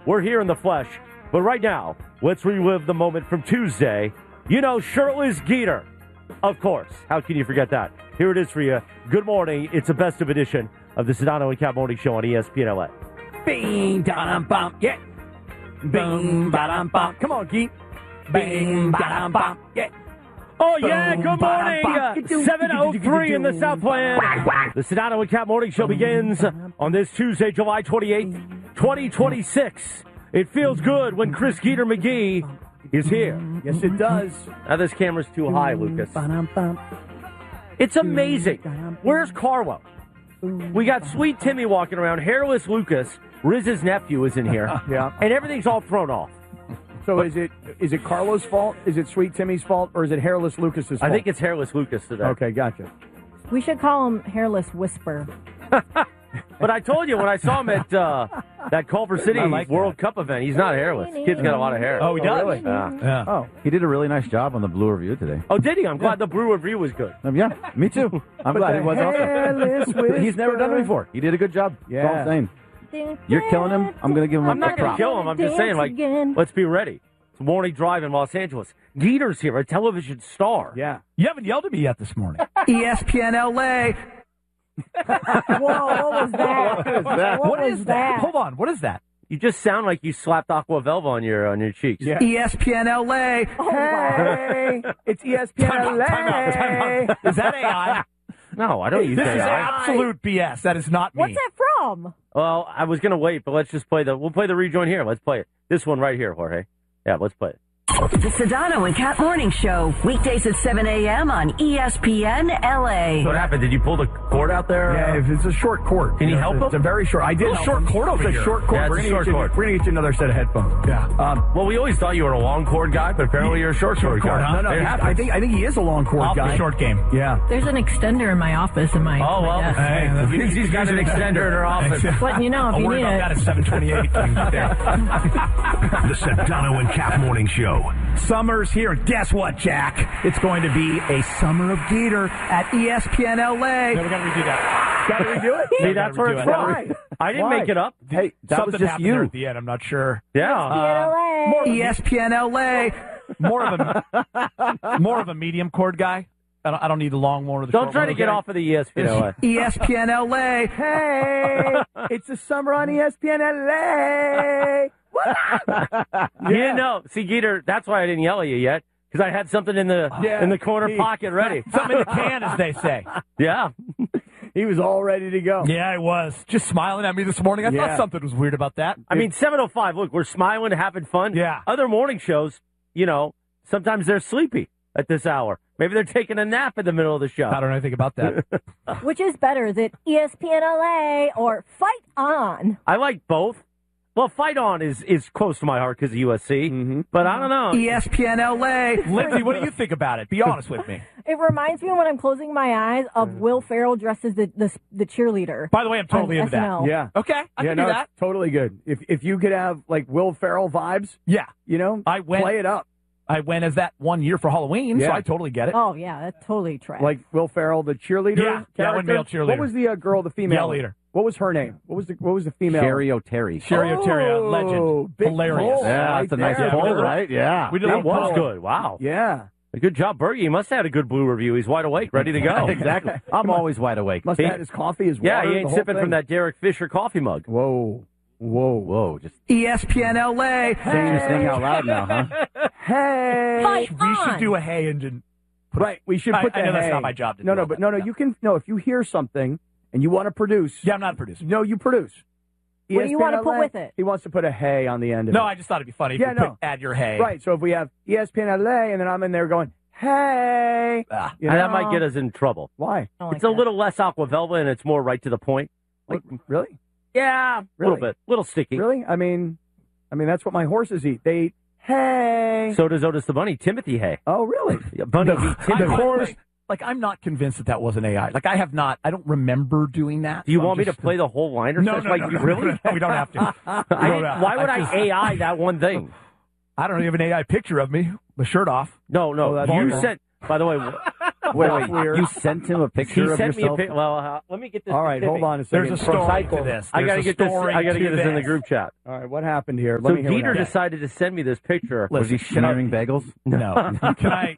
We're here in the flesh. But right now, let's relive the moment from Tuesday. You know, shirtless Geeter. Of course. How can you forget that? Here it is for you. Good morning. It's a festive edition of the Sedano and Cap Morning Show on ESPN LA. Bing, da-dum, bum, yeah. Boom, ba-dum, bum. Come on, Geet. Bing, ba-dum, bum, yeah. Oh, yeah, good morning. 7:03 in the Southland. The Sedano and Cap Morning Show begins on this Tuesday, July 28th, 2026. It feels good when Chris Geeter McGee is here. Yes, it does. Now, this camera's too high, Lucas. It's amazing. Where's Carlo? We got Sweet Timmy walking around. Hairless Lucas, Riz's nephew, is in here. Yeah. And everything's all thrown off. So is it Carlo's fault? Is it Sweet Timmy's fault? Or is it Hairless Lucas's fault? I think it's Hairless Lucas today. Okay, gotcha. We should call him Hairless Whisper. But I told you when I saw him at that Culver City World Cup event, he's not hairless. Kid's got a lot of hair. Oh, he does? Really? Yeah. Oh, He did a really nice job on the Blue Review today. Oh, did he? I'm glad the Brew review was good. Yeah, me too. I'm glad he was Hairless also. He's never done it Whisper. before. He did a good job. Yeah. That's all I'm saying. You're killing him. I'm going to give him I'm a not going to prop. kill him. I'm just saying, like, let's be ready. It's morning drive in Los Angeles. Geeter's here, a television star. Yeah. You haven't yelled at me yet this morning. ESPN LA. Whoa, what was that? What is that? Hold on. What is that? You just sound like you slapped Aqua Velva on your cheeks. Yeah. ESPN LA. Hey, it's ESPN LA. Time out. Is that AI? No, I don't use This is AI. absolute BS. That is not me. What's that from? Well, I was going to wait, but let's just we'll play the rejoin here. Let's play it. This one right here, Jorge. Yeah, let's play it. The Sedano and Cat Morning Show, weekdays at 7 a.m. on ESPN LA. What happened? Did you pull the cord out there? Yeah, if it's a short cord. Can you help him? It's a very short. I did Little short cord over It's here. a short cord. Yeah, it's we're a gonna short get cord. We're gonna get you another set of headphones. Yeah. Well, we always thought you were a long cord guy, but apparently you're a short cord cord, guy. huh? No, It I happens. think he is a long cord Off guy. the short game. Yeah. There's an extender in my office in my, Oh, well, my desk. hey, she's got an extender in her office. Letting you know if I'll you worry need about it. that at 7:28. The Sedano and Cap Morning Show. Summer's here. Guess what, Jack? It's going to be a summer of Geeter at ESPN LA. No, we got to redo that. Got to redo it? See, that's where it's from. Why? I didn't Why? make it up. Hey, that Something was just happened there you. at the end. I'm not sure. Yeah. ESPN LA. More of a medium cord guy. I don't need the long one or the Don't short try one. to get off of the ESPN. ESPN LA. Hey, it's the summer on ESPN LA. You know, see, Geeter, that's why I didn't yell at you yet, because I had something in the corner pocket ready. Something in the can, as they say. Yeah. He was all ready to go. Yeah, I was. Just smiling at me this morning. I Yeah. thought something was weird about that. I mean, 7:05. Look, we're smiling, having fun. Yeah. Other morning shows, you know, sometimes they're sleepy at this hour. Maybe they're taking a nap in the middle of the show. I don't know anything about that. Which is better, is it ESPN LA or Fight On? I like both. Well, Fight On is close to my heart because of USC, but I don't know. ESPN LA. Lindsay, what do you think about it? Be honest with me. It reminds me when I'm closing my eyes of Will Ferrell dressed as the cheerleader. By the way, I'm totally on into that. SNL. Yeah. Okay, I can do it's that. totally good. If you could have like Will Ferrell vibes, Yeah. you know, I went- play it up. I went as that one year for Halloween, Yeah. so I totally get it. Oh, yeah, that's totally trash. Like Will Ferrell, the cheerleader. Yeah, that one character. male cheerleader. What was the girl, the female? Yell leader. What was her name? What was the female? Sherry O'Terry. Sherry O'Terry, a legend. big Hilarious. pull. Yeah, Right that's a nice there. pull, we did a- right? Yeah. We did a That little was poll. good. Wow. Yeah. Good job, Bergie. He must have had a good Blue Review. He's wide awake, ready to go. Exactly. I'm always wide awake. Must have had his coffee, his Yeah, water, he the ain't whole sipping thing. from that Derek Fisher coffee mug. Whoa. Whoa, just ESPN LA. saying your thing out loud now, huh? Hey. Fight We should On. do a hey engine. Right. We should put I the know that's hey. not my job to No, do no, all but that. no. You can. No, if you hear something and you want to produce. Yeah, I'm not a producer. No, you produce. What do you ESPN want to put LA, with it? He wants to put a hey on the end of No, it. I just thought it'd be funny if Yeah, you no. add your hey. Right. So if we have ESPN LA and then I'm in there going, hey. Ah. You And know? that might get us in trouble. Why? I don't like It's a that. little less Aqua Velva and it's more right to the point. Like, really? Yeah, a Really? little bit. A little sticky. Really? I mean, that's what my horses eat. They eat hay. So does Otis the Bunny. Timothy Hay. Oh, really? Yeah, Bunny The eat Timothy. horse. Like, I'm not convinced that was an AI. Like, I don't remember doing that. Do you so want I'm me to just- play the whole line or No, something? no, Like, no, really? no, we don't have to. Why would I just- AI that one thing? I don't know. You have an AI picture of me, the shirt off. No, Oh, that's you horrible. sent. By the way, Wait, you sent him a picture He of sent me a yourself? picture. Well, let me get this. All right, hold on a second. There's a story Cycle. to this. I got to There's a get this. story I got to to get this in the this. group chat. All right, what happened here? Let So me hear what Dieter happened. decided to send me this picture. Was he sharing bagels? No. Can I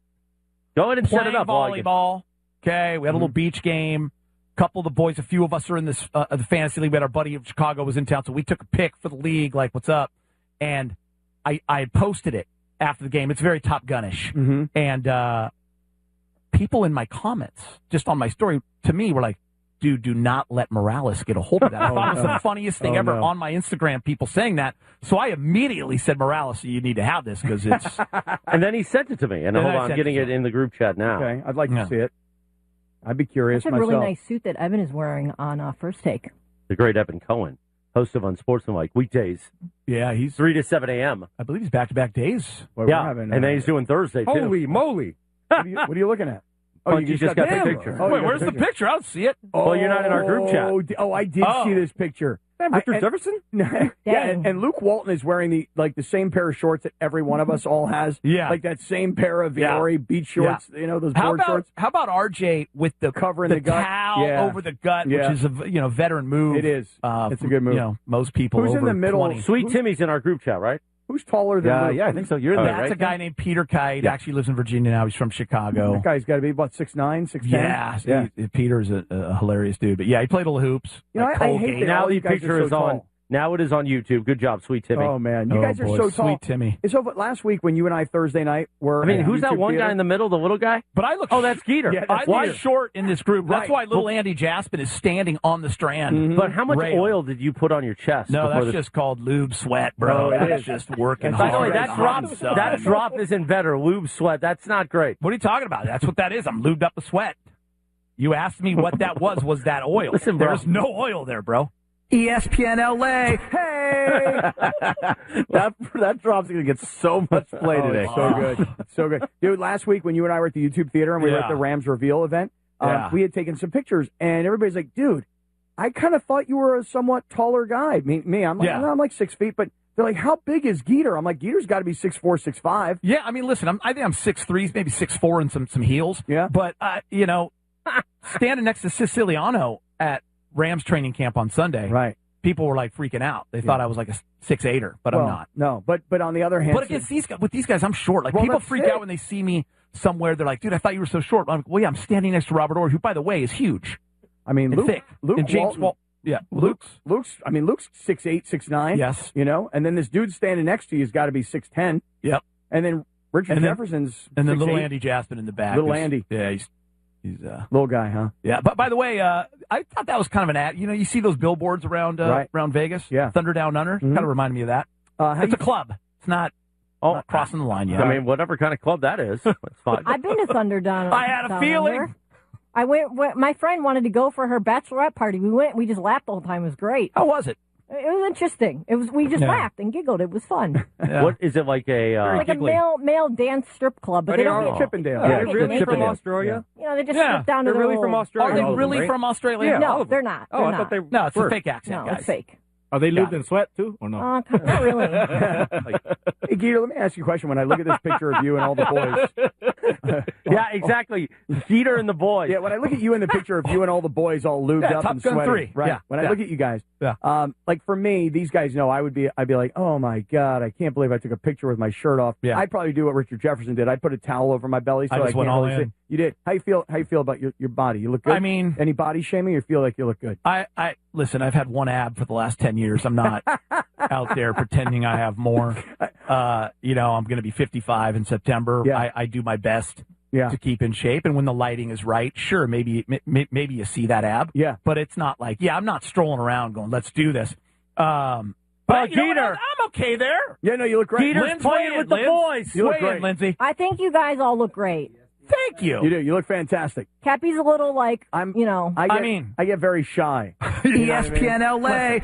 Go ahead and set playing it up. while I get- volleyball? Okay, we had a little beach game. Couple of the boys, a few of us are in this the fantasy league. We had our buddy of Chicago was in town, so we took a pic for the league, like, what's up? And I had posted it after the game. It's very Top Gun-ish. Mhm. And people in my comments, just on my story, to me, were like, dude, do not let Morales get a hold of that. I thought it was the funniest thing ever on my Instagram, people saying that. So I immediately said, Morales, you need to have this because it's... And then he sent it to me. And Then hold I on, I'm sent getting it it to in the group chat now. Okay, I'd like Yeah. to see it. I'd be curious That's a myself. really nice suit that Evan is wearing on First Take. The great Evan Cohen, host of Unsportsmanlike, weekdays, Yeah, he's... 3 to 7 a.m. I believe he's back-to-back days. Well, Yeah, we're having, and then he's doing Thursday, too. Holy moly! what are you looking at? Oh, you just got the him. picture. Oh, you Wait, got where's the picture? I don't see it. Well, you're not in our group chat. Oh, I did see this picture. Richard Jefferson? yeah, and Luke Walton is wearing the same pair of shorts that every one of us all has. Yeah. Like that same pair of Viore beach shorts, you know, those How board about shorts. how about RJ with the Covering the the gut? towel Yeah. over the gut, Yeah. which is a veteran move. It is. It's a good move. You know, most people Who's in over the middle? 20. Sweet Timmy's in our group chat, right? Who's taller than Luke? Yeah, I think so. You're in there, That's right? a guy named Peter Kite. Yeah. Actually lives in Virginia now. He's from Chicago. That guy's got to be about 6'9", 6'10". Yeah, Peter's a hilarious dude. But yeah, he played a little hoops. You know, like I hate Colgate. that Now all the you guys picture are is so on. tall. Now it is on YouTube. Good job, Sweet Timmy. Oh man, you guys are boy, so tall. Sweet Timmy. And so last week when you and I Thursday night were, I mean, at who's that YouTube one Theater, guy in the middle, the little guy? But I look. Oh, that's Geeter. Yeah, I that's look Geeter. short in this group. That's Right. why little Andy Jaspin is standing on the strand. But how much Rail. oil did you put on your chest? No, before that's the... just called lube sweat, bro. Oh, it That's is. just working By the way, hard. that drop isn't better. Lube sweat. That's not great. What are you talking about? That's what that is. I'm lubed up with sweat. You asked me what that was. Was that oil? Listen, bro. There's no oil there, bro. ESPN LA. Hey, that drop's going to get so much play today. it's so good, so good, dude. Last week when you and I were at the YouTube Theater and we were at the Rams reveal event, we had taken some pictures, and everybody's like, "Dude, I kind of thought you were a somewhat taller guy." Me, I'm like, Yeah. "No, I'm like 6 feet," but they're like, "How big is Geeter?" I'm like, "Geeter's got to be 6'4", 6'5". Yeah, I mean, listen, I think I'm 6'3", maybe 6'4", and some heels. Yeah. But, you know, standing next to Siciliano at Rams training camp on Sunday, Right. people were, like, freaking out. They thought I was, like, a 6'8"er, but Well, I'm not. No, but on the other hand, But against these guys, I'm short. Like, Well, people that's freak it. out when they see me somewhere. They're like, dude, I thought you were so short. I'm like, well, yeah, I'm standing next to Robert Orr, who, by the way, is huge I mean, and Luke, thick. Luke and James Walton, Yeah, Luke's 6'8", 6'9". Yes. You know, and then this dude standing next to you has got to be 6'10". Yep. And then Richard And then- Jefferson's And then 6'8". little Andy Jaspin in the back. Little who's- Andy. Yeah, he's Little guy, huh? yeah. But by the way, I thought that was kind of an ad. You know, you see those billboards around Right. around Vegas. Yeah. Thunder Down Under. Mhm. Kind of reminded me of that. How It's a club. It's not crossing the line yet. I mean, whatever kind of club that is, it's fine. I've been to Thunderdome. I had a feeling. I went. My friend wanted to go for her bachelorette party. We went. We just laughed the whole time. It was great. How was it? It was interesting. We just Yeah. laughed and giggled. It was fun. Yeah. What is it like a? Like giggly. a male dance strip club, but they don't get Chippendale. they Yeah, don't get really naked. from Australia? You know, they just Yeah. strip down to They're their really little- from Australia. Are they all of them, really right? from Australia? Yeah. all No, of them. they're not. Oh, They're I not. thought they No, it's were. a fake accent, No, guys. it's fake. Are they lived Yeah. in sweat too, or no? Not really. Hey, Geeter, let me ask you a question. When I look at this picture of you and all the boys, Yeah, exactly. Geeter and the boys. yeah, when I look at you in the picture of you and all the boys all lubed Yeah, up Top and Gun sweaty, 3. right? Yeah, When yeah. I look at you guys, Yeah. like for me, these guys know I'd be like, oh my god, I can't believe I took a picture with my shirt off. Yeah. I'd probably do what Richard Jefferson did. I'd put a towel over my belly so I I, just can't went all really in. see. You did. How you feel about your body? You look good. I mean, any body shaming? Or feel like you look good? I listen. I've had one ab for the last 10 years. I'm not out there pretending I have more. You know, I'm going to be 55 in September. Yeah. I do my best Yeah. to keep in shape, and when the lighting is right, sure, maybe you see that ab. Yeah. But it's not like, I'm not strolling around going, let's do this. But you know what? Geeter. I'm okay there. Yeah, no, you look great. Geeter's Lynn's playing weighing, with the Lynn. boys. You look Weigh in, great. Lindsay. I think you guys all look great. Thank you. You do. You look fantastic. Cappy's a little like, I'm. you know. I get very shy. ESPN LA.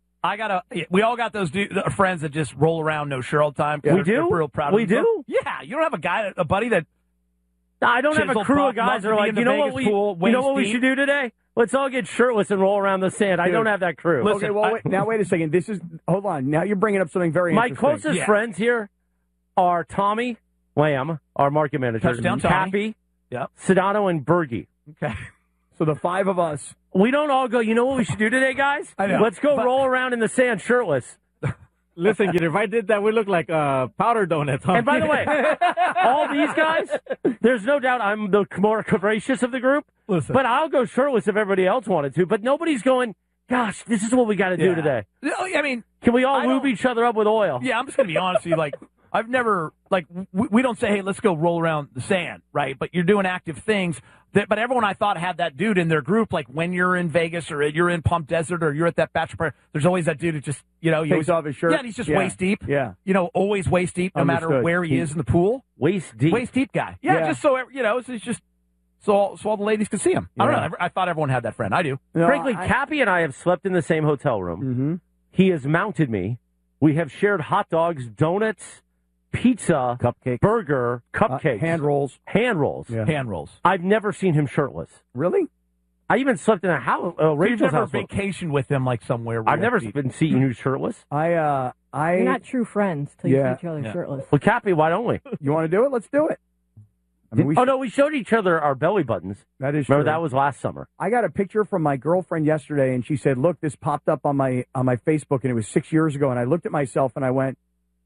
We all got those friends that just roll around no shirt all the time. We They're do? real proud We of themselves. do? Yeah. You don't have a buddy that. I don't have a Chiseled crew Buff of guys loves that to are be like, in the you know what Vegas pool, you know waist what we deep. should do today? Let's all get shirtless and roll around the sand. I Dude. don't have that crew. Listen, Okay, well, now wait a second. Hold on. Now you're bringing up something very My interesting. closest friends here are Tommy Lamb, our market manager, Touchdown Tommy. Cappy, Yep. Sedano, and Bergie. Okay. So the 5 of us. We don't all go, you know what we should do today, guys? I know. Let's go roll around in the sand shirtless. Listen, if I did that, we look like powder donuts. Huh? And by the way, all these guys, there's no doubt I'm the more voracious of the group. Listen. But I'll go shirtless if everybody else wanted to. But nobody's going, gosh, this is what we got to do today. I mean, can we all lube each other up with oil? Yeah, I'm just going to be honest with you. Like, I've never, like, we don't say, hey, let's go roll around the sand, right? But you're doing active things. But everyone I thought had that dude in their group, like when you're in Vegas or you're in Palm Desert or you're at that bachelor party, there's always that dude who just, takes off his shirt. Yeah, and he's just waist deep. Yeah. Always waist deep, no matter where he is in the pool. Waist deep. Waist deep guy. Yeah, just so, it's just so all the ladies could see him. I don't know. I thought everyone had that friend. I do. No, frankly, Cappy and I have slept in the same hotel room. Mm-hmm. He has mounted me. We have shared hot dogs, donuts, pizza, cupcakes, burger, cupcakes, hand rolls. Yeah. Hand rolls. I've never seen him shirtless. Really? I even slept in a house. You've never vacation with him like somewhere. I've never been seeing you shirtless. You're not true friends till you see each other shirtless. Well, Cappy, why don't we? You want to do it? Let's do it. I mean, no, we showed each other our belly buttons. That is Remember, true. that was last summer. I got a picture from my girlfriend yesterday, and she said, look, this popped up on my Facebook, and it was 6 years ago, and I looked at myself, and I went,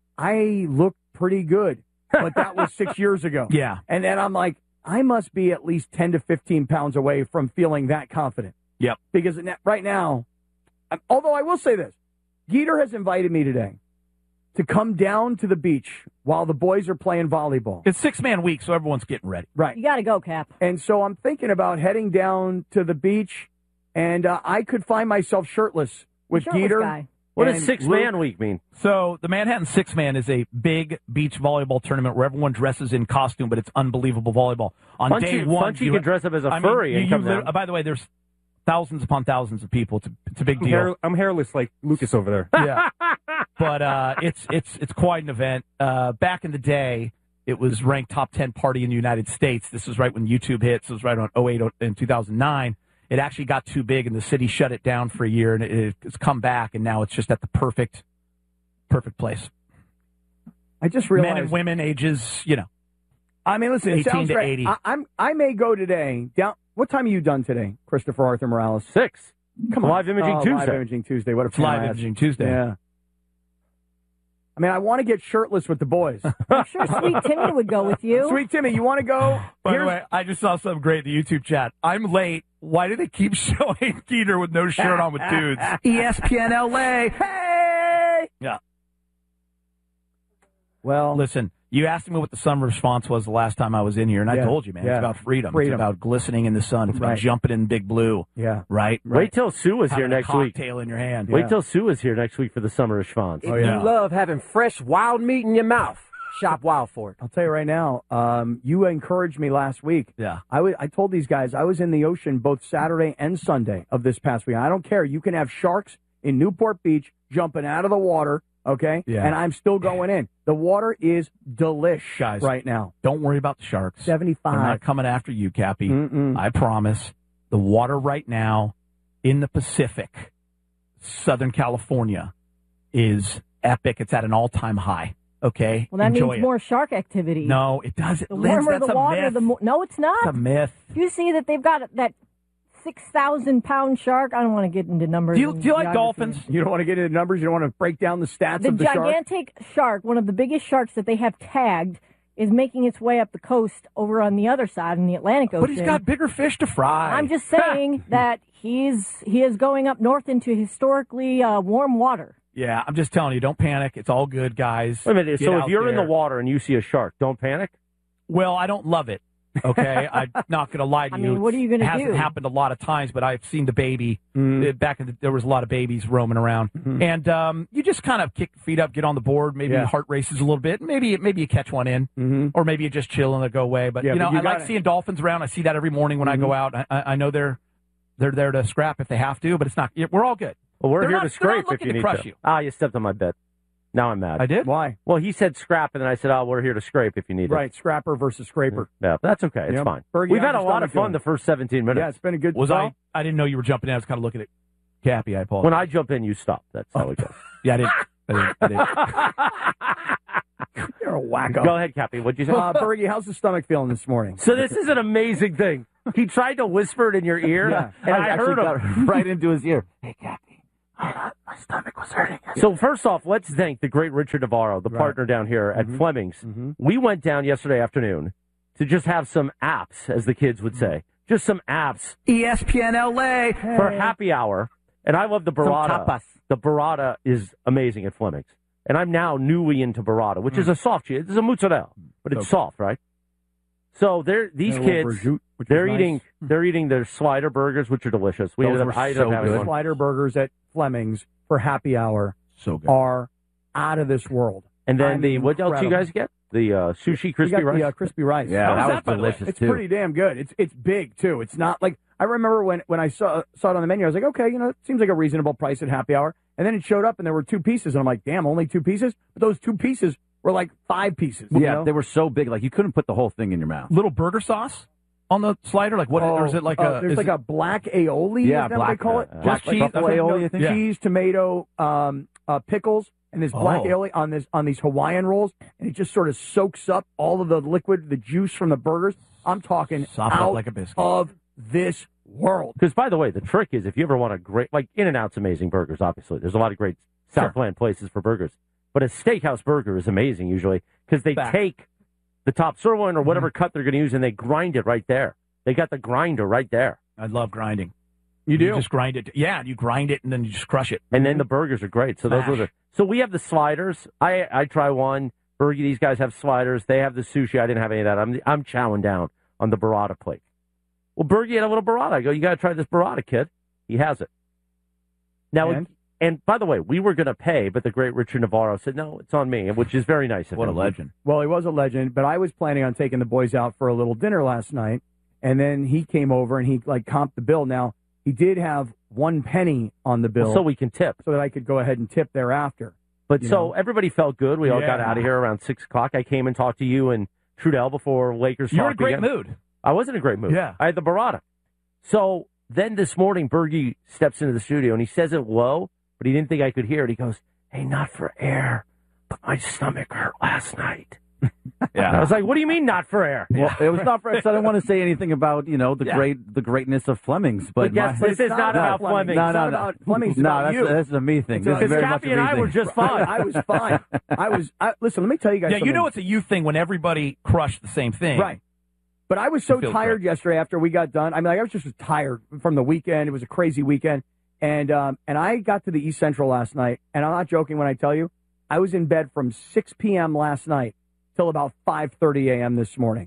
I look pretty good, but that was 6 years ago. Yeah. And then I'm like, I must be at least 10 to 15 pounds away from feeling that confident. Yep. Because right now, although I will say this, Geeter has invited me today to come down to the beach while the boys are playing volleyball. It's 6-man week, so everyone's getting ready. Right. You got to go, Cap. And so I'm thinking about heading down to the beach, and I could find myself shirtless with Geeter. Guy. What does 6-man week mean? So the Manhattan 6-man is a big beach volleyball tournament where everyone dresses in costume, but it's unbelievable volleyball. On day one, you can dress up as a furry and come down. By the way, there's thousands upon thousands of people. It's a big deal. I'm hairless like Lucas over there. Yeah. But it's quite an event. Back in the day, it was ranked top 10 party in the United States. This was right when YouTube hit. So it was right on 08 and 2009. It actually got too big, and the city shut it down for a year, and it's come back, and now it's just at the perfect place. I just realized men and women ages, I mean, listen, 18 to 80. I may go today down. What time are you done today, Christopher Arthur Morales? 6. Come on, Live Imaging Tuesday. Live Imaging Tuesday. What a Live Imaging Tuesday. Yeah. I mean, I want to get shirtless with the boys. I'm sure Sweet Timmy would go with you. Sweet Timmy, you want to go? By the way, I just saw something great in the YouTube chat. I'm late. Why do they keep showing Geeter with no shirt on with dudes? ESPN LA. Hey! Yeah. Well, listen, you asked me what the summer response was the last time I was in here, and I told you, man, it's about freedom. It's about glistening in the sun. It's about jumping in Big Blue. Yeah. Right? Wait till Sue is here next week. Cocktail in your hand. Wait till Sue is here next week for the summer response. If you love having fresh wild meat in your mouth, shop Wild for it. I'll tell you right now, you encouraged me last week. Yeah. I told these guys I was in the ocean both Saturday and Sunday of this past week. I don't care. You can have sharks in Newport Beach jumping out of the water, okay? Yeah. And I'm still going in. The water is delish right now. Don't worry about the sharks. 75. They're not coming after you, Cappy. I promise. The water right now in the Pacific, Southern California, is epic. It's at an all-time high. Okay? Well, that Enjoy means it. more shark activity. No, it doesn't. The warmer the water, the more. No, it's not. It's a myth. You see that they've got that 6,000-pound shark. I don't want to get into numbers. Do you like dolphins? You don't want to get into numbers? You don't want to break down the stats of the shark? The gigantic shark, one of the biggest sharks that they have tagged, is making its way up the coast over on the other side in the Atlantic Ocean. But he's got bigger fish to fry. I'm just saying that he is going up north into historically warm water. Yeah, I'm just telling you, don't panic. It's all good, guys. Wait a minute. Get So out if you're in there. the water and you see a shark, don't panic? Well, I don't love it. Okay, I'm not going to lie to you. I mean, what are you going to do? It hasn't happened a lot of times, but I've seen the baby. Back in there was a lot of babies roaming around, and you just kind of kick your feet up, get on the board. Maybe your heart races a little bit. Maybe you catch one in, or maybe you just chill and they go away. But I like seeing dolphins around. I see that every morning when I go out. I know they're there to scrap if they have to, but it's not. We're all good. Well, we're They're here not- to scrape they're not if looking you to need crush to. you. Ah, you stepped on my bed. Now I'm mad. I did? Why? Well, he said scrap, and then I said, oh, we're here to scrape if you need it. Right, scrapper versus scraper. Yeah, that's okay. It's fine. Bergie, We've how's had a your lot of stomach fun doing? the first 17 minutes. Yeah, it's been a good. I didn't know you were jumping in. I was kind of looking at Cappy. I apologize. When I jump in, you stop. That's how it goes. Yeah, I didn't. You're a wacko. Go ahead, Cappy. What'd you say? Bergie, how's the stomach feeling this morning? So this is an amazing thing. He tried to whisper it in your ear, and I heard him got right into his ear. Hey, Cappy, my stomach was hurting. So first off, let's thank the great Richard Navarro, the partner down here at Fleming's. We went down yesterday afternoon to just have some apps, as the kids would say. Just some apps. ESPN LA. For happy hour. And I love the burrata. The burrata is amazing at Fleming's. And I'm now newly into burrata, which is a soft cheese. It's a mozzarella, but it's soft, right? So these kids, they're eating their slider burgers, which are delicious. Those were so good. Slider burgers at Fleming's for happy hour are out of this world. And then what else do you guys get? The sushi crispy rice? The crispy rice. Yeah, that was delicious, it's pretty damn good. It's big, too. It's not like, I remember when I saw it on the menu, I was like, okay, it seems like a reasonable price at happy hour. And then it showed up, and there were 2 pieces, and I'm like, damn, only 2 pieces? But those 2 pieces were like 5 pieces. Yeah, they were so big, like you couldn't put the whole thing in your mouth. Little burger sauce on the slider? Like what? Or is it like a... There's like a black aioli, yeah, is that what they call it? Black cheese aioli, I think. Cheese, tomato, pickles, and this black aioli on these Hawaiian rolls, and it just sort of soaks up all of the liquid, the juice from the burgers. I'm talking out like a biscuit. Of this world. Because, by the way, the trick is if you ever want a great, like In-N-Out's amazing burgers, obviously. There's a lot of great Southland places for burgers. But a steakhouse burger is amazing usually because they take the top sirloin or whatever cut they're going to use and they grind it right there. They got the grinder right there. I love grinding. You do? You just grind it. Yeah, you grind it and then you just crush it. And then the burgers are great. So those are So we have the sliders. I try one. Bergie, these guys have sliders. They have the sushi. I didn't have any of that. I'm chowing down on the burrata plate. Well, Bergie had a little burrata. I go, you got to try this burrata, kid. He has it. Now, and by the way, we were going to pay, but the great Richard Navarro said, no, it's on me, which is very nice of him. What a legend. Well, he was a legend, but I was planning on taking the boys out for a little dinner last night, and then he came over and he, comped the bill. Now, he did have 1 penny on the bill. So we can tip. So that I could go ahead and tip thereafter. But everybody felt good. We all got out of here around 6 o'clock. I came and talked to you and Trudell before Lakers talk. You were in a great mood. I was in a great mood. Yeah. I had the burrata. So then this morning, Bergie steps into the studio, and he says it low, but he didn't think I could hear it. He goes, hey, not for air, but my stomach hurt last night. I was like, what do you mean not for air? Well, it was not for air. So I didn't want to say anything about, the greatness of Fleming's. But yes, this is not about Fleming's. No. Fleming's about you. That's a me thing. Because Cappy and I were just fine. I was fine. Listen, let me tell you guys something. Yeah, it's a you thing when everybody crushed the same thing. Right. But I was so tired yesterday after we got done. I mean, I was just tired from the weekend. It was a crazy weekend. And I got to the East Central last night, and I'm not joking when I tell you, I was in bed from 6 p.m. last night till about 5:30 a.m. this morning.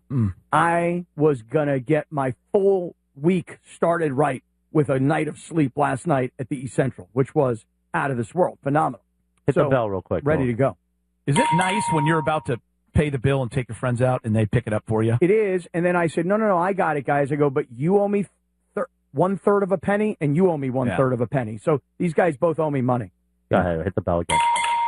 I was going to get my full week started right with a night of sleep last night at the East Central, which was out of this world. Phenomenal. Hit the bell real quick. Ready to go. Is it nice when you're about to pay the bill and take your friends out and they pick it up for you? It is. And then I said, no, I got it, guys. I go, but you owe me 1/3 of a penny and you owe me 1/3 of a penny. So these guys both owe me money. Go ahead, hit the bell again.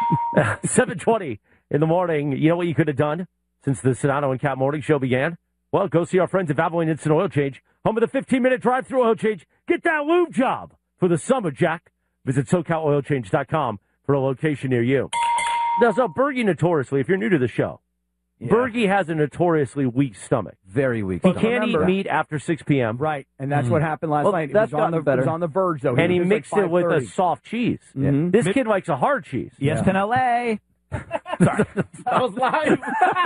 7:20 in the morning. You know what you could have done since the Sedano and Cat Morning Show began? Well, go see our friends at Valvoline Instant Oil Change, home of the 15-minute drive-through oil change. Get that lube job for the summer, Jack. Visit SoCalOilChange.com for a location near you. Now, so Bergie notoriously, if you're new to the show, Bergie has a notoriously weak stomach. Very weak. He can't eat meat after 6 p.m. Right, and that's what happened last night. It was on the verge, though. And he mixed it with a soft cheese. This kid likes a hard cheese. ESPN LA. Sorry. That was live.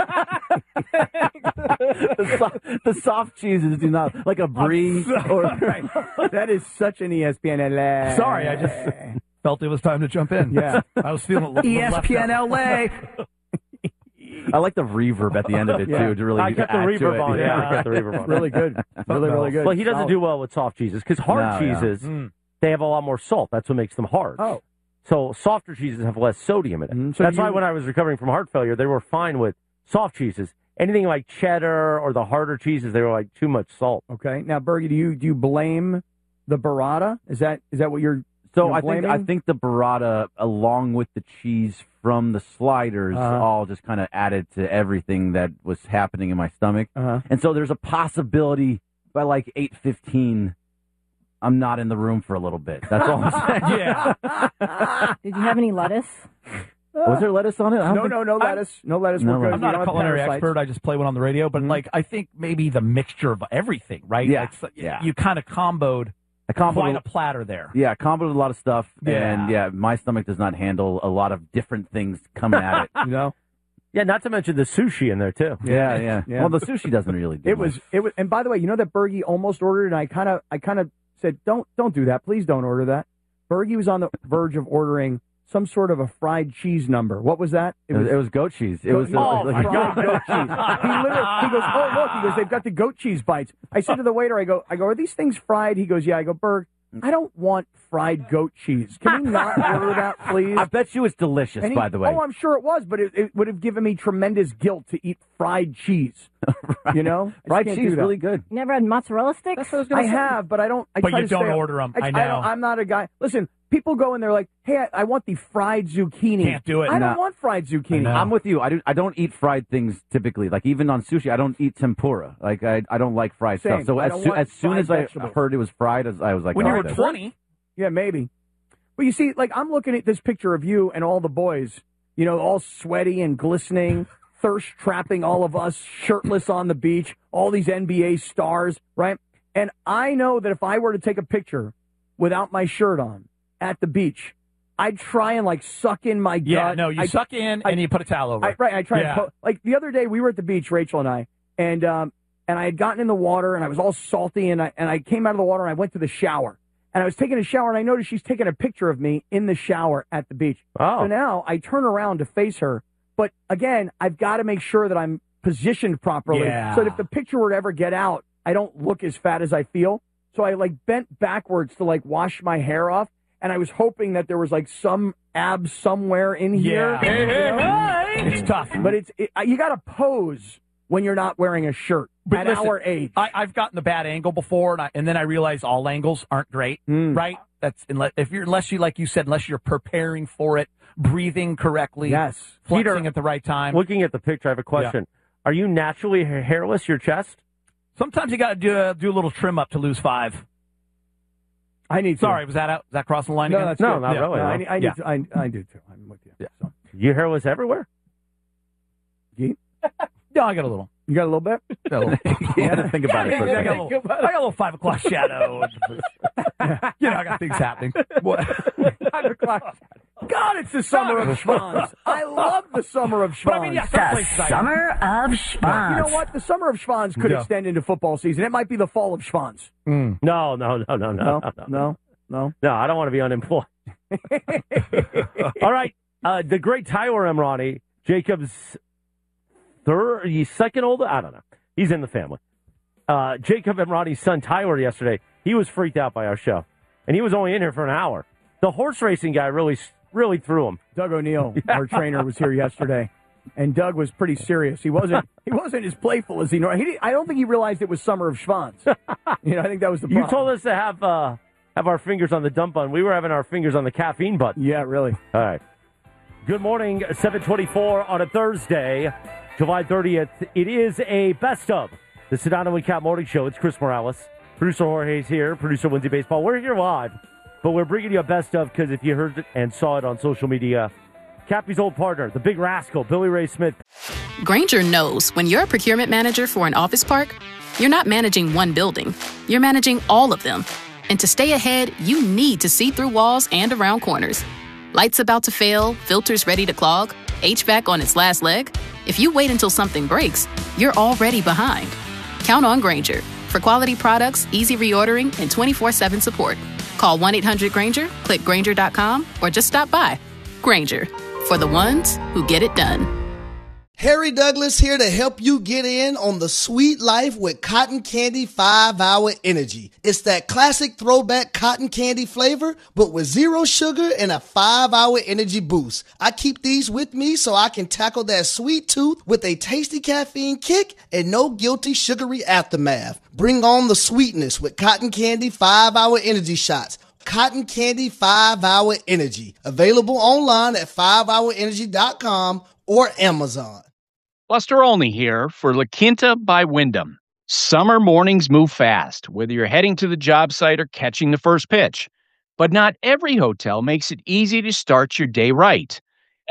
the soft cheeses do not, like a brie. Right. That is such an ESPN LA. Sorry, I just felt it was time to jump in. Yeah. I was feeling a little ESPN LA. I like the reverb at the end of it, too, to really I kept the reverb on. Yeah, I kept the reverb on. Really good. Really good. Well, he doesn't do well with soft cheeses because hard cheeses, they have a lot more salt. That's what makes them hard. Oh. So softer cheeses have less sodium in it. That's why when I was recovering from heart failure, they were fine with soft cheeses. Anything like cheddar or the harder cheeses, they were like too much salt. Okay. Now, Bergie, do you blame the burrata? Is that what you're So blaming? I think the burrata, along with the cheese from the sliders, all just kind of added to everything that was happening in my stomach. And so there's a possibility by like 8:15, I'm not in the room for a little bit. That's all I'm saying. Yeah. Did you have any lettuce? Was there lettuce on it? No lettuce. No lettuce. We're good. I'm not a culinary expert. I just play one on the radio. But, I think maybe the mixture of everything, right? Yeah. You kind of comboed quite a platter there. Yeah, comboed a lot of stuff. And, my stomach does not handle a lot of different things coming at it. Yeah, not to mention the sushi in there, too. Yeah. Well, the sushi doesn't really do It was. And by the way, you know that Bergie almost ordered, and I kind of said, don't do that. Please don't order that. Bergie was on the verge of ordering some sort of a fried cheese number. What was that? It was goat cheese. It was fried goat cheese. He goes, oh, look. He goes, they've got the goat cheese bites. I said to the waiter, I go, are these things fried? He goes, yeah. I go, Berg, I don't want fried goat cheese. Can we not order that, please? I bet you it's delicious, by the way. Oh, I'm sure it was, but it would have given me tremendous guilt to eat fried cheese. Right. You know? Fried cheese is really good. You never had mozzarella sticks? That's what I was going to say. I have, but I don't. But you don't order them. I know. I'm not a guy. Listen, people go and they're like, hey, I want the fried zucchini. Can't do it. I don't want fried zucchini. I'm with you. I don't eat fried things typically. Like even on sushi, I don't eat tempura. Like I don't like fried stuff. So as soon as I heard it was fried, I was like, when you were 20. Yeah, maybe. But you see, like, I'm looking at this picture of you and all the boys, all sweaty and glistening, thirst trapping all of us, shirtless on the beach, all these NBA stars, right? And I know that if I were to take a picture without my shirt on at the beach, I'd try and, suck in my gut. Yeah, no, you suck in and you put a towel over it. Right, I try and the other day, we were at the beach, Rachel and I, and I had gotten in the water, and I was all salty, and I came out of the water, and I went to the shower. And I was taking a shower, and I noticed she's taking a picture of me in the shower at the beach. Oh. So now I turn around to face her. But again, I've got to make sure that I'm positioned properly. Yeah. So that if the picture were to ever get out, I don't look as fat as I feel. So I bent backwards to wash my hair off. And I was hoping that there was some abs somewhere in here. Yeah. It's tough. But you got to pose when you're not wearing a shirt at our age. I've gotten the bad angle before, and then I realize all angles aren't great, right? That's unless you're preparing for it, breathing correctly, flexing Peter, at the right time. Looking at the picture, I have a question. Yeah. Are you naturally hairless, your chest? Sometimes you got to do a little trim up to lose 5. I need to. Sorry, was that crossing the line again? No, not really. No, I do too. I'm with you. Yeah. So. You hairless everywhere? No, I got a little. You got a little bit? A little. You had to think about it for a I second. got a little 5 o'clock shadow. I got things happening. 5 o'clock. God, it's the summer of Schwanz. I love the summer of Schwanz. But I mean, the summer of Schwanz. You know what? The summer of Schwanz could extend into football season. It might be the fall of Schwanz. No. No, I don't want to be unemployed. All right. The great Tyler Emrani, Jacob's second oldest? I don't know. He's in the family. Jacob Emrani's son, Tyler, yesterday, he was freaked out by our show. And he was only in here for an hour. The horse racing guy really threw him. Doug O'Neill, our trainer, was here yesterday. And Doug was pretty serious. He wasn't as playful as he normally. I don't think he realized it was summer of Schwanz. I think that was the problem. You told us to have our fingers on the dump button. We were having our fingers on the caffeine button. Yeah, really. All right. Good morning, 7:24 on a Thursday, July 30th. It is a best of the Sedano and Cap Morning Show. It's Chris Morales. Producer Jorge's here. Producer Lindsay Baseball. We're here live, but we're bringing you a best of because if you heard it and saw it on social media, Cappy's old partner, the big rascal, Billy Ray Smith. Grainger knows when you're a procurement manager for an office park, you're not managing one building. You're managing all of them. And to stay ahead, you need to see through walls and around corners. Lights about to fail, filters ready to clog, HVAC on its last leg. If you wait until something breaks, you're already behind. Count on Grainger for quality products, easy reordering, and 24/7 support. Call 1-800-GRAINGER, click Grainger.com, or just stop by. Grainger, for the ones who get it done. Harry Douglas here to help you get in on the sweet life with Cotton Candy 5-Hour Energy. It's that classic throwback cotton candy flavor, but with 0 sugar and a 5-hour energy boost. I keep these with me so I can tackle that sweet tooth with a tasty caffeine kick and no guilty sugary aftermath. Bring on the sweetness with Cotton Candy 5-Hour Energy Shots. Cotton Candy 5-Hour Energy. Available online at 5hourenergy.com or Amazon. Buster Olney here for La Quinta by Wyndham. Summer mornings move fast, whether you're heading to the job site or catching the first pitch. But not every hotel makes it easy to start your day right.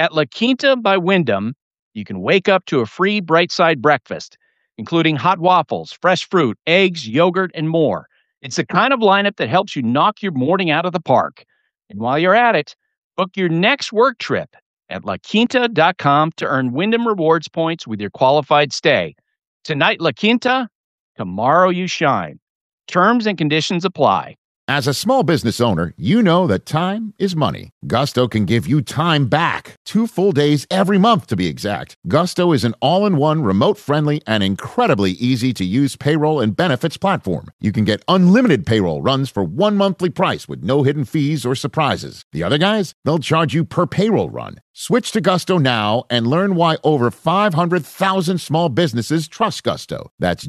At La Quinta by Wyndham, you can wake up to a free Bright Side breakfast, including hot waffles, fresh fruit, eggs, yogurt, and more. It's the kind of lineup that helps you knock your morning out of the park. And while you're at it, book your next work trip at LaQuinta.com to earn Wyndham Rewards points with your qualified stay. Tonight, La Quinta, tomorrow you shine. Terms and conditions apply. As a small business owner, you know that time is money. Gusto can give you time back. 2 full days every month, to be exact. Gusto is an all-in-one, remote-friendly, and incredibly easy-to-use payroll and benefits platform. You can get unlimited payroll runs for 1 monthly price with no hidden fees or surprises. The other guys, they'll charge you per payroll run. Switch to Gusto now and learn why over 500,000 small businesses trust Gusto. That's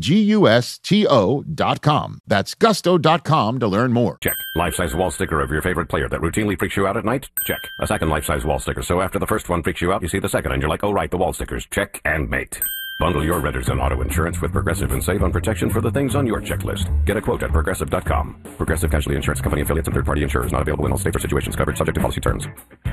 GUSTO.com. That's gusto.com to learn more. Check. Life-size wall sticker of your favorite player that routinely freaks you out at night? Check. A second life-size wall sticker, so after the first one freaks you out, you see the second and you're like, oh right, the wall stickers. Check and mate. Bundle your renters and auto insurance with Progressive and save on protection for the things on your checklist. Get a quote at Progressive.com. Progressive Casualty Insurance Company affiliates and third-party insurers not available in all states or situations covered subject to policy terms.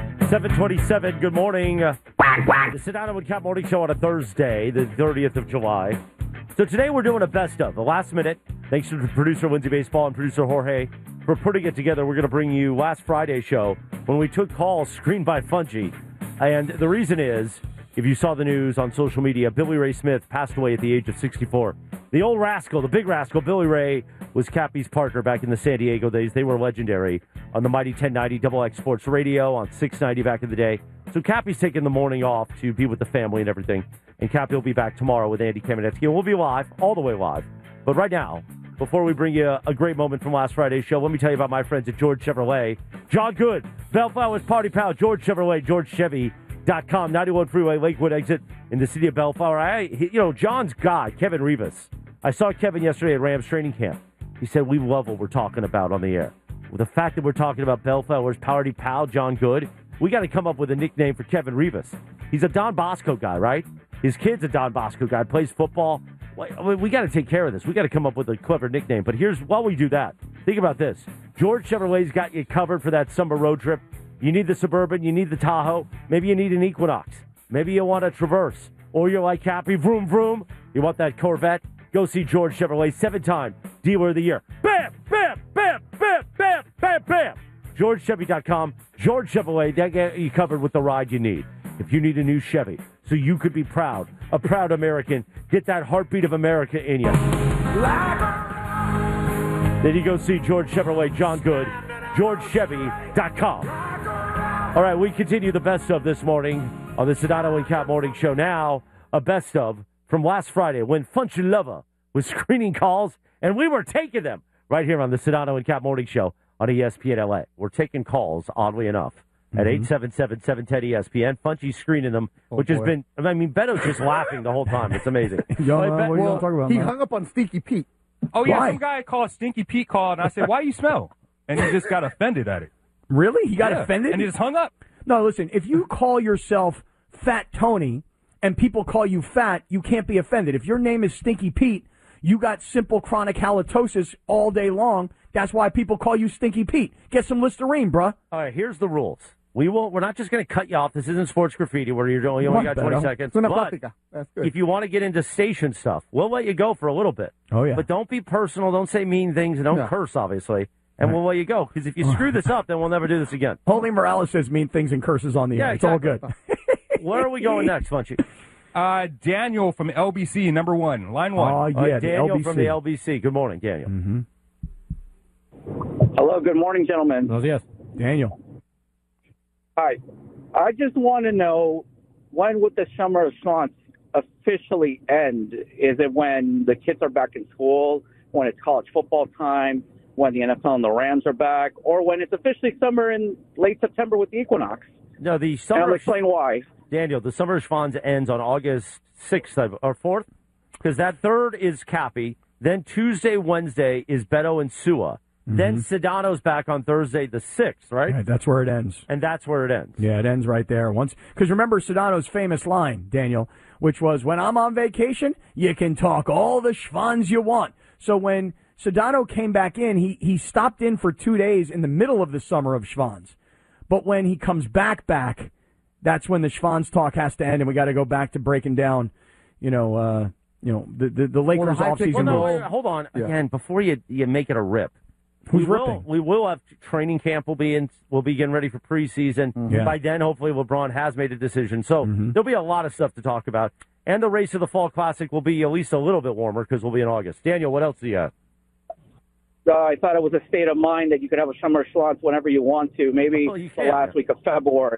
727, good morning. The Sedano and Cap Morning Show on a Thursday, the 30th of July. So today we're doing a best of, the last minute. Thanks to producer Lindsay Baseball and producer Jorge for putting it together. We're going to bring you last Friday's show when we took calls screened by Fungi. And the reason is, if you saw the news on social media, Billy Ray Smith passed away at the age of 64. The old rascal, the big rascal, Billy Ray, was Cappy's partner back in the San Diego days. They were legendary on the mighty 1090 XX Sports Radio, on 690 back in the day. So Cappy's taking the morning off to be with the family and everything. And Cappy will be back tomorrow with Andy Kamenetsky. And we'll be live, all the way live. But right now, before we bring you a great moment from last Friday's show, let me tell you about my friends at George Chevrolet. John Good, Bellflower's Party Pal, George Chevrolet, GeorgeChevy.com, 91 Freeway, Lakewood exit in the city of Bellflower. John's guy, Kevin Rivas. I saw Kevin yesterday at Rams training camp. He said, we love what we're talking about on the air. With the fact that we're talking about Bellflower's Party Pal, John Good, we got to come up with a nickname for Kevin Rivas. He's a Don Bosco guy, right? His kid's a Don Bosco guy, plays football. We got to take care of this. We got to come up with a clever nickname. But while we do that, think about this. George Chevrolet's got you covered for that summer road trip. You need the Suburban, you need the Tahoe, maybe you need an Equinox, maybe you want a Traverse, or you're like Cappy, vroom, vroom, you want that Corvette, go see George Chevrolet, 7-time Dealer of the Year. Bam, bam, bam, bam, bam, bam, bam. GeorgeChevy.com, George Chevrolet, they get you covered with the ride you need. If you need a new Chevy, so you could be proud, a proud American, get that heartbeat of America in you. Then you go see George Chevrolet, John Good, GeorgeChevy.com. All right, we continue the best of this morning on the Sedano and Cap Morning Show. Now, a best of from last Friday when Funky Lover was screening calls, and we were taking them right here on the Sedano and Cap Morning Show on ESPN LA. We're taking calls, oddly enough, at 877-710-ESPN. Funky's screening them, which has been, Beto's just laughing the whole time. It's amazing. What are you talking about? He hung up on Stinky Pete. Oh, yeah, Why? some guy called Stinky Pete called, and I said, why you smell? And he just got offended at it. Really? He got offended? And he just hung up. No, listen, if you call yourself Fat Tony and people call you fat, you can't be offended. If your name is Stinky Pete, you got simple chronic halitosis all day long. That's why people call you Stinky Pete. Get some Listerine, bruh. All right, here's the rules. We're not just going to cut you off. This isn't sports graffiti where you only got 20 seconds. But That's good. if you want to get into station stuff, we'll let you go for a little bit. Oh, yeah. But don't be personal. Don't say mean things. And don't curse, obviously. And we'll let you go. Because if you screw this up, then we'll never do this again. Holy Morales says mean things and curses on the air. Exactly. It's all good. Where are we going next, Funchy? Daniel from LBC, number one, line one. Oh, yeah, Daniel LBC. from the LBC. Good morning, Daniel. Mm-hmm. Hello, good morning, gentlemen. Oh, yes. Daniel. Hi. I just want to know, when would the summer of Schwantz officially end? Is it when the kids are back in school, when it's college football time, when the NFL and the Rams are back, or when it's officially summer in late September with the Equinox? No, the summer. And I'll explain why. Daniel, the summer of Schwantz ends on August 6th or 4th, because that 3rd is Cappy. Then Tuesday, Wednesday is Beto and Sua. Then Sedano's back on Thursday the 6th, right? Right, that's where it ends. And that's where it ends. Yeah, it ends right there. Because remember Sedano's famous line, Daniel, which was, when I'm on vacation, you can talk all the schwans you want. So when Sedano came back in, he stopped in for 2 days in the middle of the summer of schwans. But when he comes back, that's when the Schwanz talk has to end, and we got to go back to breaking down, the Lakers offseason. Well, no, wait, hold on. Yeah. Again, before you make it a rip. Who's ripping? We will have training camp. We'll be getting ready for preseason. Yeah. By then, hopefully, LeBron has made a decision. So there'll be a lot of stuff to talk about. And the race of the Fall Classic will be at least a little bit warmer because we'll be in August. Daniel, what else do you have? I thought it was a state of mind that you could have a summer Schwanz whenever you want to. Maybe the last week of February.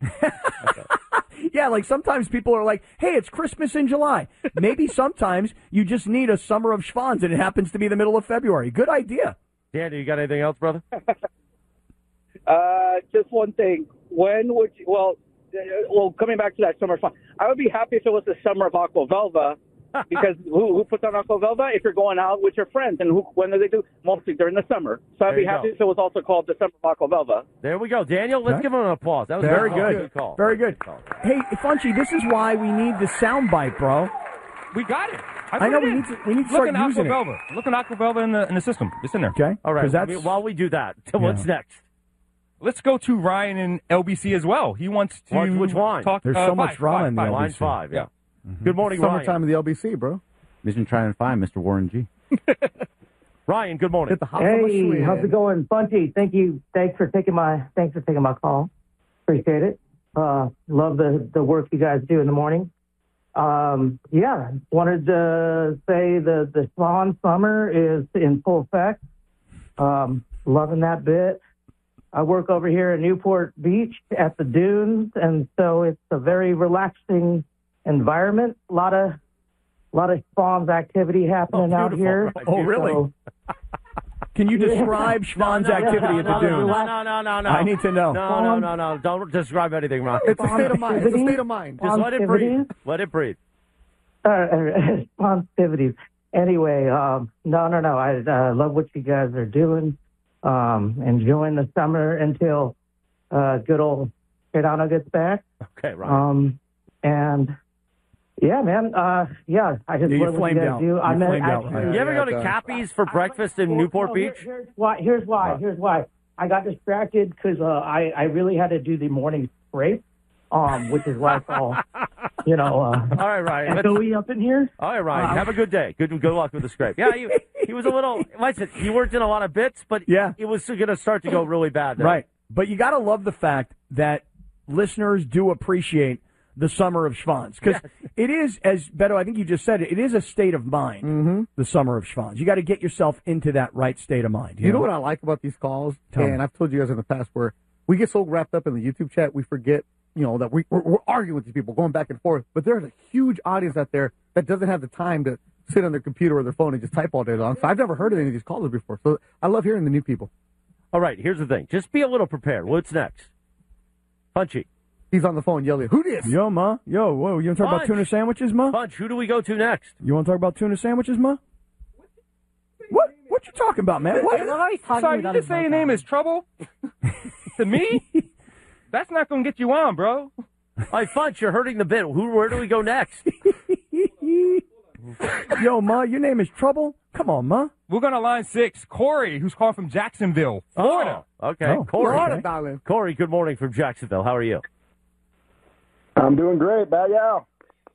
Yeah, like sometimes people are like, hey, it's Christmas in July. Maybe sometimes you just need a summer of Schwanz, and it happens to be the middle of February. Good idea. Daniel, you got anything else, brother? Just one thing. When would you, well, coming back to that summer Schwanz, I would be happy if it was the summer of Aquavelva. Because who puts on Aquavelva? If you're going out with your friends, and when do they do? Mostly during the summer. So I'd be happy if it was also called the summer of Aquavelva. There we go, Daniel. Let's give him an applause. That was very a good. Call. Very good. Hey, Funchy, this is why we need the soundbite, bro. We got it. I know we need to start using Aquavelva. Look at Aquavelva in the system. It's in there. Okay. All right. While we do that, what's next? Let's go to Ryan in LBC as well. He wants to which line? Talk. There's so much drama in the LBC. Line 5. Yeah. Mm-hmm. Good morning, Summertime of the LBC, bro. Mission try and find Mr. Warren G. Ryan, good morning. Hey, how's it going, Bunchy? Thank you. Thanks for taking my call. Appreciate it. Love the work you guys do in the morning. Wanted to say the Swan summer is in full effect. Loving that bit. I work over here in Newport Beach at the dunes, and so it's a very relaxing environment. A lot of Schwanz activity happening out here. Oh, really? So, can you describe Schwanz activity at the dunes? No. I need to know. No. Don't describe anything, Ron. It's a state of mind. It's a state of mind. Just let it breathe. Let it breathe. Responsivities. Anyway, no. I love what you guys are doing. Enjoying the summer until good old Sedano gets back. Okay, right. And yeah, man. I just love what you guys do. You ever go to Cappy's for breakfast in Newport Beach? Here's why. I got distracted because I really had to do the morning scrape, which is why it's all, all right, Ryan. echoey up in here. All right, Ryan. Have a good day. Good luck with the scrape. Yeah, he was a little. Listen, he worked in a lot of bits, but it was going to start to go really bad. Then. Right, but you got to love the fact that listeners do appreciate the summer of Schwanz, because it is, as Beto, I think you just said it is a state of mind, the summer of Schwanz. You got to get yourself into that right state of mind. You know what I like about these calls? And I've told you guys in the past where we get so wrapped up in the YouTube chat, we forget, that we're arguing with these people, going back and forth. But there's a huge audience out there that doesn't have the time to sit on their computer or their phone and just type all day long. So I've never heard of any of these callers before. So I love hearing the new people. All right, here's the thing. Just be a little prepared. What's next? Punchy. He's on the phone yelling, "Who this?" Yo, ma. Yo, whoa. You want to talk about tuna sandwiches, ma? Punch. Who do we go to next? You want to talk about tuna sandwiches, ma? What you talking about, man? What? Sorry, you just say your name is Trouble? To me? That's not going to get you on, bro. Hey, Funch, you're hurting the bit. Where do we go next? Yo, ma, your name is Trouble? Come on, ma. We're going to line 6. Corey, who's calling from Jacksonville, Florida. Oh, okay. Corey. Florida, darling. Corey, good morning from Jacksonville. How are you? I'm doing great. About y'all?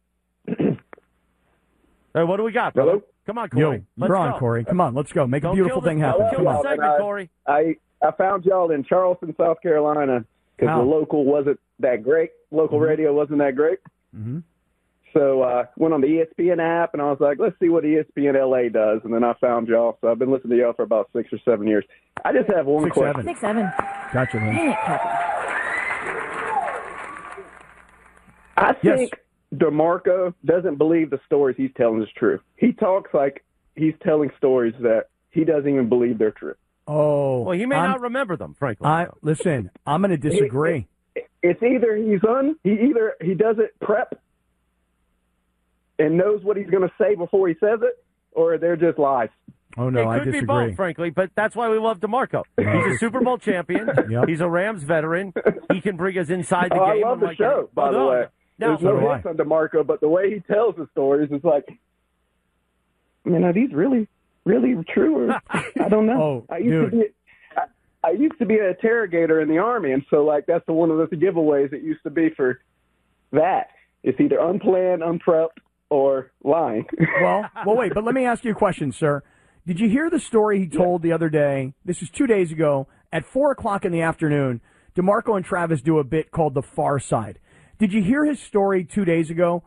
Hey, what do we got, brother? Hello? Come on, Corey. You're on, Corey. Come on, let's go. Make a beautiful thing happen. Come on. Segment, Corey. I found y'all in Charleston, South Carolina, because the local wasn't that great. Local radio wasn't that great. Mm-hmm. So went on the ESPN app, and I was like, let's see what ESPN LA does. And then I found y'all. So I've been listening to y'all for about 6 or 7 years. I just have one question. 6, 7. Gotcha, man. Dang it, Cappy. I think DeMarco doesn't believe the stories he's telling is true. He talks like he's telling stories that he doesn't even believe they're true. Oh. Well, he may not remember them, frankly. Listen, I'm going to disagree. It's either he doesn't prep and knows what he's going to say before he says it, or they're just lies. Oh, no, I disagree. It could be both, frankly, but that's why we love DeMarco. He's a Super Bowl champion. He's a Rams veteran. He can bring us inside the game. I love the show, by the way. There's no hits on DeMarco, but the way he tells the stories is like, I mean, are these really, really true? Or, I don't know. Oh, dude. I used to be an interrogator in the Army, and so, like, that's one of the giveaways it used to be for that. It's either unplanned, unprepped, or lying. well, wait, but let me ask you a question, sir. Did you hear the story he told the other day? This is 2 days ago. At 4 o'clock in the afternoon, DeMarco and Travis do a bit called The Far Side. Did you hear his story 2 days ago